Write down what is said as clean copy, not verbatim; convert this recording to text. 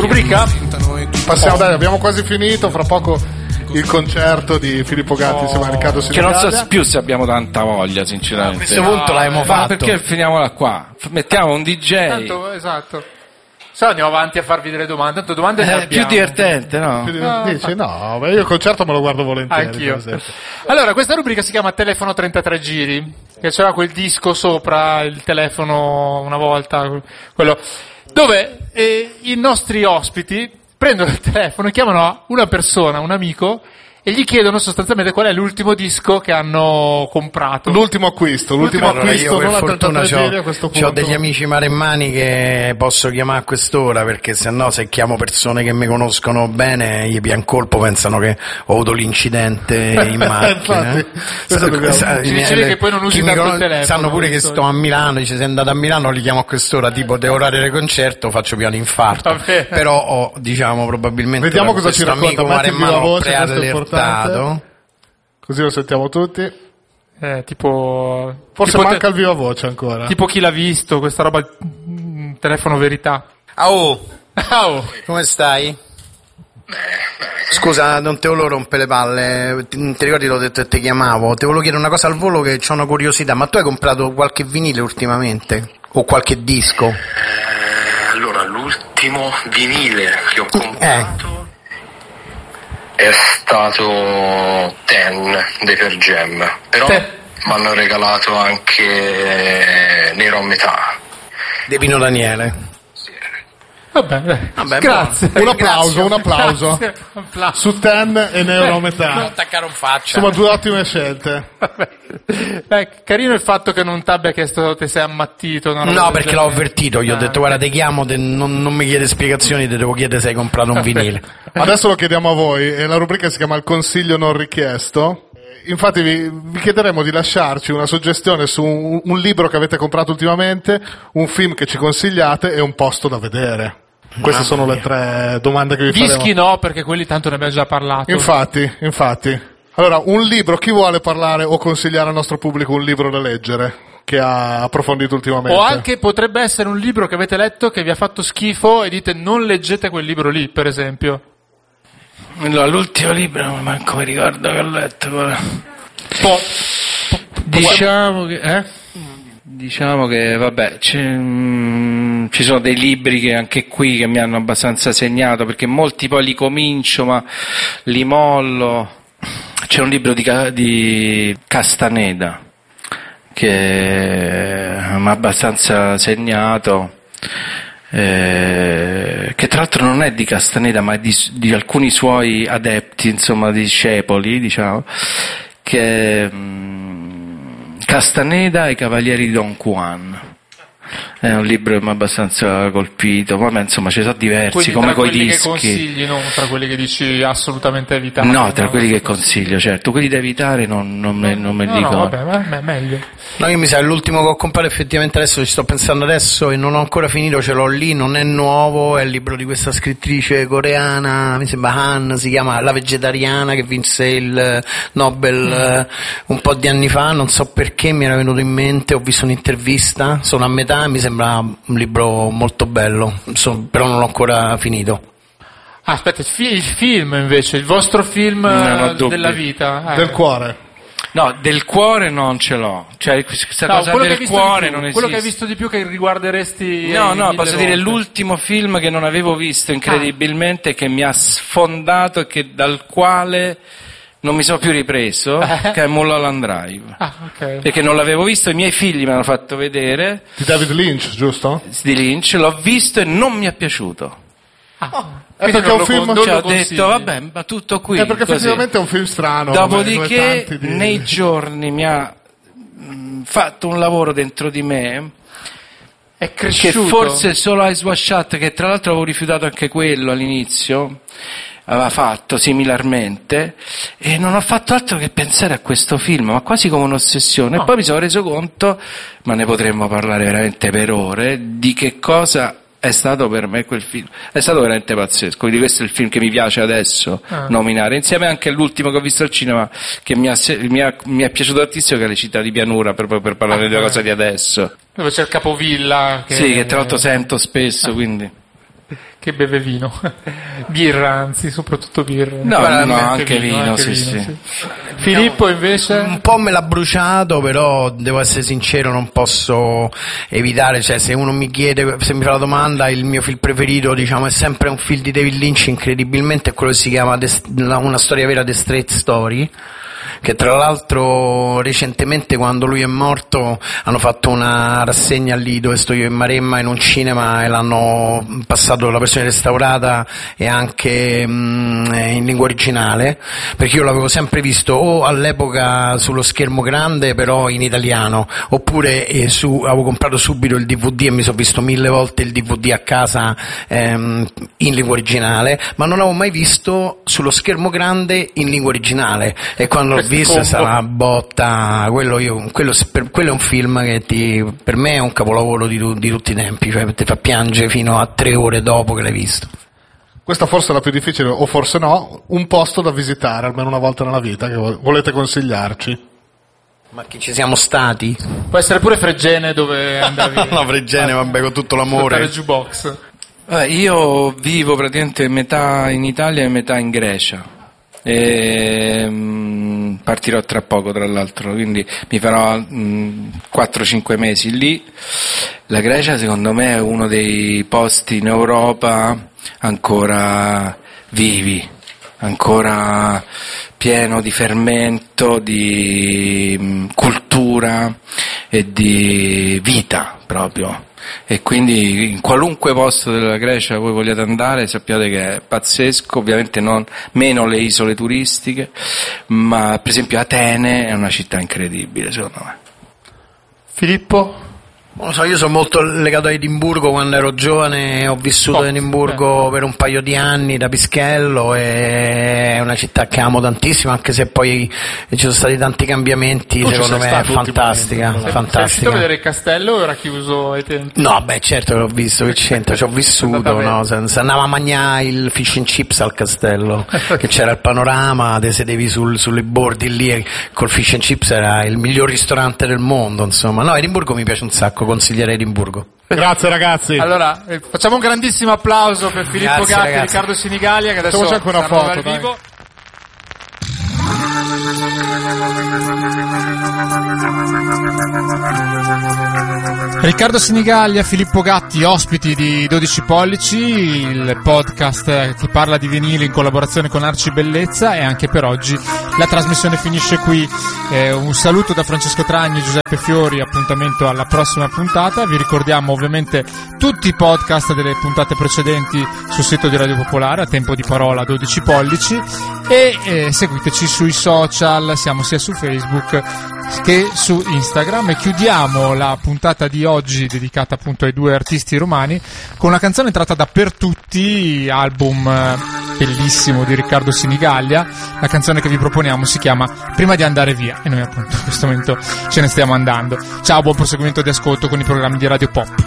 Rubrica? Passiamo, dai, abbiamo quasi finito, fra poco il concerto di Filippo Gatti insieme a Riccardo Che Sinigallia. non so più se abbiamo tanta voglia, sinceramente. A questo punto l'abbiamo fatto. Perché finiamola qua? Mettiamo un DJ. Tanto, esatto. Se no andiamo avanti a farvi delle domande. Tanto domande ne È più abbiamo. divertente, no? Dici, no, beh, io il concerto me lo guardo volentieri. Anch'io. per esempio. Allora, questa rubrica si chiama Telefono 33 giri, che c'era quel disco sopra il telefono una volta, quello dove i nostri ospiti prendono il telefono e chiamano una persona, un amico, e gli chiedono sostanzialmente qual è l'ultimo disco che hanno comprato. L'ultimo acquisto, Allora, io per non a fortuna 33 giri a questo punto. ho degli amici maremmani che posso chiamare a quest'ora, perché sennò se chiamo persone che mi conoscono bene gli pian colpo pensano che ho avuto l'incidente in macchina. Infatti, questo dobbiamo- Ci dicevi che poi non usi chi mi tanto il conosce- telefono, sanno pure che sto a Milano, dice sei andato a Milano, li chiamo a quest'ora, tipo devo orario del concerto, faccio piano infarto. Va bene. Però ho, diciamo, probabilmente Vediamo cosa ci questo racconta, amico metti viva maremmano voce, questo è preallertato. importante. Così lo sentiamo tutti. Tipo Forse tipo manca il viva voce ancora. tipo chi l'ha visto, questa roba, telefono verità. Oh, Oh. come stai? Scusa, non te volevo rompere le palle, ti ricordi l'ho detto che ti chiamavo, ti volevo chiedere una cosa al volo che ho una curiosità, ma tu hai comprato qualche vinile ultimamente? O qualche disco? Allora, l'ultimo vinile che ho comprato è stato Ten dei Pearl Jam, però Te. mi hanno regalato anche Nero a metà. De Pino Daniele. Vabbè, Vabbè, grazie. Un applauso, un applauso. Grazie, un applauso. Su Ten e Nero a metà. attaccare un faccia. Insomma, due ottime scelte. Beh, carino il fatto che non ti abbia chiesto te sei ammattito. una roba No, del perché genere. l'ho avvertito, gli ho detto guarda ti chiamo, non mi chiede spiegazioni, ti devo chiedere se hai comprato un vinile. Adesso lo chiediamo a voi, e la rubrica si chiama Il consiglio non richiesto. Infatti vi chiederemo di lasciarci una suggestione su un libro che avete comprato ultimamente, un film che ci consigliate e un posto da vedere. Queste sono le tre domande che vi faremo. Dischi no, perché quelli tanto ne abbiamo già parlato. Infatti. Allora, un libro, chi vuole parlare o consigliare al nostro pubblico un libro da leggere che ha approfondito ultimamente? O anche potrebbe essere un libro che avete letto che vi ha fatto schifo e dite non leggete quel libro lì, per esempio. Allora, l'ultimo libro, non manco mi ricordo che ho letto. Guarda. Diciamo che vabbè, ci sono dei libri che anche qui che mi hanno abbastanza segnato, perché molti poi li comincio ma li mollo. C'è un libro di Castaneda che mi ha abbastanza segnato, che tra l'altro non è di Castaneda ma è di alcuni suoi adepti, insomma discepoli, diciamo, che Castaneda e i Cavalieri di Don Juan. È un libro che mi ha abbastanza colpito, poi insomma ci sono diversi, Quindi come tra coi quelli che dischi. consigli, non tra quelli che dici assolutamente evitare. No, tra quelli che consiglio, certo, quelli da evitare non me li dico. No, vabbè, ma è meglio. No, io mi sa l'ultimo che ho comprato effettivamente adesso, ci sto pensando adesso e non ho ancora finito, ce l'ho lì, non è nuovo, è il libro di questa scrittrice coreana, mi sembra Han, si chiama La vegetariana, che vinse il Nobel un po' di anni fa, non so perché mi era venuto in mente, ho visto un'intervista, sono a metà, mi sembra un libro molto bello, però non l'ho ancora finito. Ah, aspetta, il film invece, il vostro film Non ho dubbi. della vita. Del cuore. No, del cuore non ce l'ho, cioè questa No, cosa quello che hai del visto cuore di più, non esiste. quello che hai visto di più che riguarderesti. No, mille posso dire volte. l'ultimo film che non avevo visto incredibilmente, che mi ha sfondato e dal quale non mi sono più ripreso, che è Mulholland Drive. Ah, ok. Perché non l'avevo visto, i miei figli me l'hanno fatto vedere, Di David Lynch, giusto? di Lynch, l'ho visto e non mi è piaciuto. È perché è un film... non Cioè, lo ho consigli. detto, vabbè, ma tutto qui. È perché così. effettivamente è un film strano. come Dopodiché, tanti di- nei giorni mi ha fatto un lavoro dentro di me, È che cresciuto. forse solo Eyes Wide Shut, che tra l'altro avevo rifiutato anche quello all'inizio, aveva fatto similarmente, e non ho fatto altro che pensare a questo film, ma quasi come un'ossessione. E poi mi sono reso conto, ma ne potremmo parlare veramente per ore, di che cosa è stato per me quel film. È stato veramente pazzesco, quindi questo è il film che mi piace adesso nominare, insieme anche all'ultimo che ho visto al cinema, che mi è piaciuto tantissimo, che è Le città di pianura, proprio per parlare di una cosa di adesso. Dove c'è il capovilla. Sì, che tra l'altro sento spesso, quindi... che beve vino. Birra, anzi, soprattutto birra. No, anche vino, sì. Filippo invece? Un po' me l'ha bruciato, però devo essere sincero, non posso evitare, cioè se uno mi chiede, se mi fa la domanda, il mio film preferito, diciamo, è sempre un film di David Lynch, incredibilmente, è quello che si chiama Una storia vera, The Straight Story, che tra l'altro recentemente, quando lui è morto, hanno fatto una rassegna lì dove sto io in Maremma, in un cinema, e l'hanno passato la versione restaurata e anche in lingua originale, perché io l'avevo sempre visto o all'epoca sullo schermo grande però in italiano, oppure avevo comprato subito il DVD e mi sono visto 1000 volte il DVD a casa in lingua originale, ma non avevo mai visto sullo schermo grande in lingua originale, e quando l'ho visto sarà una botta. Quello è un film che per me è un capolavoro di tutti i tempi, cioè ti fa piangere fino a 3 ore dopo che l'hai visto. Questa forse è la più difficile, o forse no, un posto da visitare almeno una volta nella vita che volete consigliarci. Ma che ci siamo stati? Può essere pure Fregene, dove andavi. No, Fregene, vabbè, con tutto l'amore. Jukebox. Io vivo praticamente metà in Italia e metà in Grecia. Partirò tra poco, tra l'altro, quindi mi farò 4-5 mesi lì. La Grecia secondo me è uno dei posti in Europa ancora vivi, ancora pieno di fermento, di cultura e di vita proprio. E quindi in qualunque posto della Grecia voi vogliate andare, sappiate che è pazzesco, ovviamente meno le isole turistiche, ma per esempio Atene è una città incredibile secondo me. Filippo? Non lo so, io sono molto legato a Edimburgo. Quando ero giovane ho vissuto a Edimburgo per un paio di anni da pischello, e è una città che amo tantissimo, anche se poi ci sono stati tanti cambiamenti. Secondo me è fantastica. Sei riuscito a vedere il castello o era chiuso ai tempi? No, beh, certo che l'ho visto, che c'entra, ci ho vissuto, no? Se andava a mangiare il fish and chips al castello, che c'era il panorama, te sedevi sulle bordi lì, e col fish and chips era il miglior ristorante del mondo, insomma. No, Edimburgo mi piace un sacco, consiglierei Edimburgo. Grazie ragazzi. Allora, facciamo un grandissimo applauso per Filippo Gatti e Riccardo Sinigallia, che adesso facciamo anche una foto dal vivo. Riccardo Sinigallia, Filippo Gatti, ospiti di 12 pollici, il podcast che parla di vinile in collaborazione con Arci Bellezza, e anche per oggi la trasmissione finisce qui. Un saluto da Francesco Tragni e Giuseppe Fiori, appuntamento alla prossima puntata. Vi ricordiamo ovviamente tutti i podcast delle puntate precedenti sul sito di Radio Popolare, a tempo di parola 12 pollici, e seguiteci sui social, siamo sia su Facebook che su Instagram. E chiudiamo la puntata di oggi dedicata appunto ai 2 artisti romani con una canzone tratta da Per Tutti, album bellissimo di Riccardo Sinigallia. La canzone che vi proponiamo si chiama Prima di andare via, e noi appunto in questo momento ce ne stiamo andando. Ciao, buon proseguimento di ascolto con i programmi di Radio Pop.